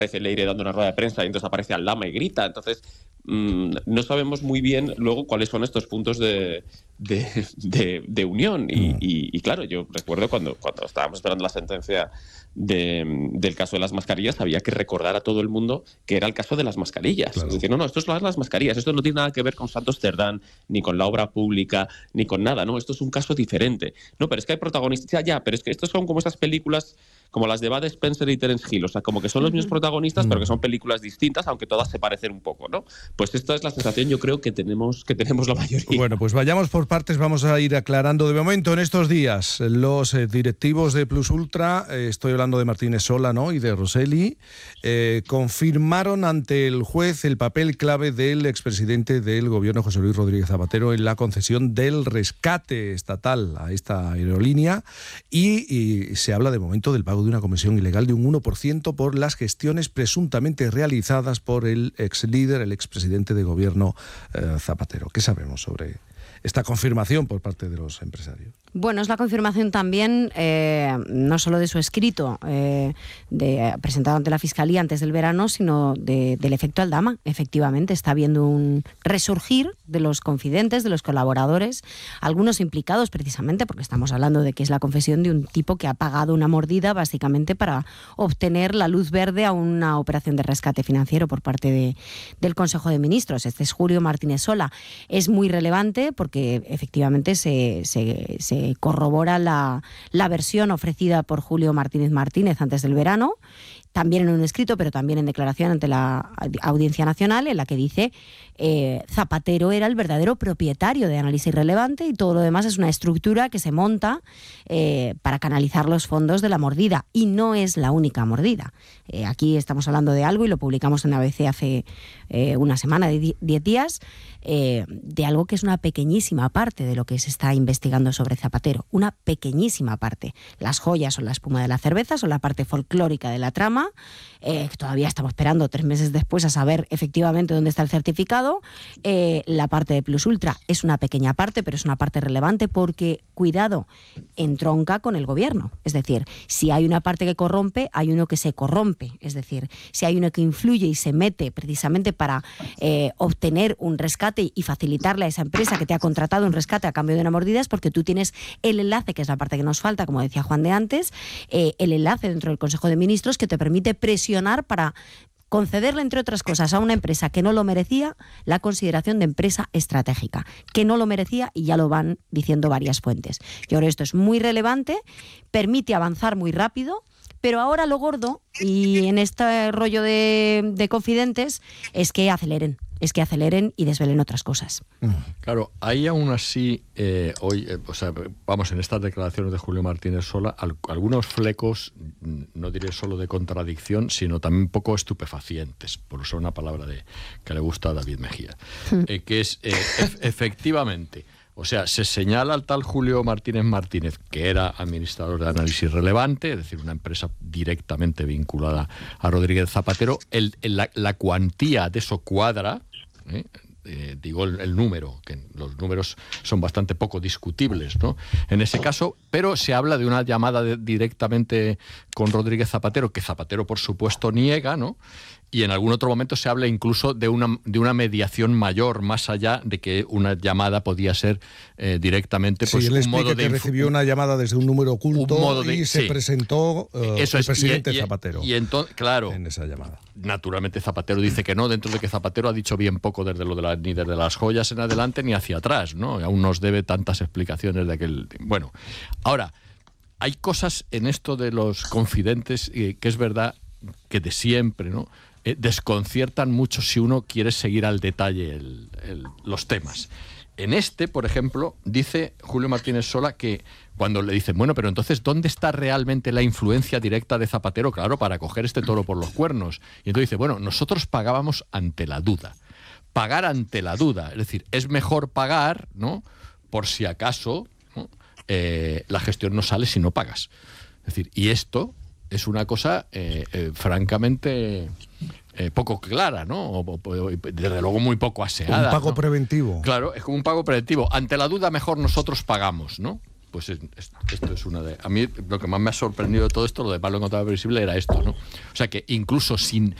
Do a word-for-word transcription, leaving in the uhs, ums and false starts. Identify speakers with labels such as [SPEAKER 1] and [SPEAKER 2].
[SPEAKER 1] aparece Leire dando una rueda de prensa y entonces aparece Aldama y grita. Entonces, mmm, no sabemos muy bien luego cuáles son estos puntos de, de, de, de unión. Y, y, y claro, yo recuerdo cuando, cuando estábamos esperando la sentencia de, del caso de las mascarillas, había que recordar a todo el mundo que era el caso de las mascarillas. Claro. Es decir, no, no, esto son las mascarillas, esto no tiene nada que ver con Santos Cerdán, ni con la obra pública, ni con nada, no, esto es un caso diferente. No, pero es que hay protagonistas, ya, pero es que estos son como estas películas, como las de Bud Spencer y Terence Hill, o sea, como que son los mismos protagonistas, mm. pero que son películas distintas, aunque todas se parecen un poco, ¿no? Pues esta es la sensación, yo creo, que tenemos, que tenemos la mayoría.
[SPEAKER 2] Bueno, pues vayamos por partes, vamos a ir aclarando. De momento, en estos días, los eh, directivos de Plus Ultra, eh, estoy hablando de Martínez Sola, ¿no?, y de Rosselli, eh, confirmaron ante el juez el papel clave del expresidente del gobierno, José Luis Rodríguez Zapatero, en la concesión del rescate estatal a esta aerolínea, y, y se habla de momento del pago de una comisión ilegal de un uno por ciento por las gestiones presuntamente realizadas por el ex líder, el expresidente de gobierno eh, Zapatero. ¿Qué sabemos sobre esta confirmación por parte de los empresarios?
[SPEAKER 3] Bueno, es la confirmación también, eh, no solo de su escrito eh, de, presentado ante la Fiscalía antes del verano, sino de, del efecto Aldama. Efectivamente, está habiendo un resurgir de los confidentes, de los colaboradores, algunos implicados precisamente, porque estamos hablando de que es la confesión de un tipo que ha pagado una mordida básicamente para obtener la luz verde a una operación de rescate financiero por parte de, del Consejo de Ministros. Este es Julio Martínez Sola. Es muy relevante porque efectivamente se... se, se corrobora la, la versión ofrecida por Julio Martínez Martínez antes del verano, también en un escrito, pero también en declaración ante la Audiencia Nacional, en la que dice eh, Zapatero era el verdadero propietario de Análisis Relevante y todo lo demás es una estructura que se monta eh, para canalizar los fondos de la mordida, y no es la única mordida. Eh, aquí estamos hablando de algo, y lo publicamos en A B C hace eh, una semana, de diez días, eh, de algo que es una pequeñísima parte de lo que se está investigando sobre Zapatero, una pequeñísima parte. Las joyas son la espuma de la cerveza, son la parte folclórica de la trama. Eh, todavía estamos esperando tres meses después a saber efectivamente dónde está el certificado. Eh, la parte de Plus Ultra es una pequeña parte, pero es una parte relevante porque, cuidado, entronca con el gobierno. Es decir, si hay una parte que corrompe, hay uno que se corrompe. Es decir, si hay uno que influye y se mete precisamente para eh, obtener un rescate y facilitarle a esa empresa que te ha contratado un rescate a cambio de una mordida, es porque tú tienes el enlace, que es la parte que nos falta, como decía Juan de antes, eh, el enlace dentro del Consejo de Ministros que te permite presionar para concederle, entre otras cosas, a una empresa que no lo merecía, la consideración de empresa estratégica, que no lo merecía, y ya lo van diciendo varias fuentes. Yo creo que esto es muy relevante, permite avanzar muy rápido, pero ahora lo gordo, y en este rollo de, de confidentes, es que aceleren. es que aceleren y desvelen otras cosas.
[SPEAKER 4] Claro, hay aún así, eh, hoy, eh, o sea, vamos, en estas declaraciones de Julio Martínez Sola, al, algunos flecos, no diré solo de contradicción, sino también un poco estupefacientes, por usar una palabra de, que le gusta a David Mejía, mm. eh, que es, eh, ef- efectivamente, o sea, se señala al tal Julio Martínez Martínez, que era administrador de Análisis Relevante, es decir, una empresa directamente vinculada a Rodríguez Zapatero. El, el, la, la cuantía de eso cuadra, ¿eh? Eh, digo el, el número, que los números son bastante poco discutibles, ¿no?, en ese caso, pero se habla de una llamada de, directamente con Rodríguez Zapatero, que Zapatero, por supuesto, niega, ¿no? Y en algún otro momento se habla incluso de una, de una mediación mayor, más allá de que una llamada podía ser eh, directamente pues,
[SPEAKER 2] sí, él
[SPEAKER 4] un
[SPEAKER 2] explica
[SPEAKER 4] modo de...
[SPEAKER 2] que recibió una llamada desde un número oculto un modo de, y se
[SPEAKER 4] sí.
[SPEAKER 2] presentó uh,
[SPEAKER 4] Eso
[SPEAKER 2] el
[SPEAKER 4] es,
[SPEAKER 2] presidente
[SPEAKER 4] y, y,
[SPEAKER 2] Zapatero.
[SPEAKER 4] Y entonces, claro,
[SPEAKER 2] en esa llamada.
[SPEAKER 4] Naturalmente Zapatero dice que no, dentro de que Zapatero ha dicho bien poco desde lo de la, ni desde las joyas en adelante ni hacia atrás, ¿no? Aún nos debe tantas explicaciones de aquel... Bueno, ahora, hay cosas en esto de los confidentes eh, que es verdad que de siempre, ¿no?, Eh, desconciertan mucho si uno quiere seguir al detalle el, el, los temas. En este, por ejemplo, dice Julio Martínez Sola que cuando le dicen, bueno, pero entonces, ¿dónde está realmente la influencia directa de Zapatero, claro, para coger este toro por los cuernos? Y entonces dice, bueno, nosotros pagábamos ante la duda. Pagar ante la duda. Es decir, es mejor pagar, ¿no?, por si acaso, ¿no?, eh, la gestión no sale si no pagas. Es decir, y esto es una cosa eh, eh, francamente eh, poco clara, ¿no? O, o, desde luego muy poco aseada.
[SPEAKER 2] Un pago
[SPEAKER 4] ¿no?
[SPEAKER 2] preventivo.
[SPEAKER 4] Claro, es como un pago preventivo. Ante la duda, mejor nosotros pagamos, ¿no? pues es, es, esto es una de... A mí lo que más me ha sorprendido de todo esto, lo de Pablo en Contabilidad Previsible, era esto, ¿no? O sea, que incluso sin,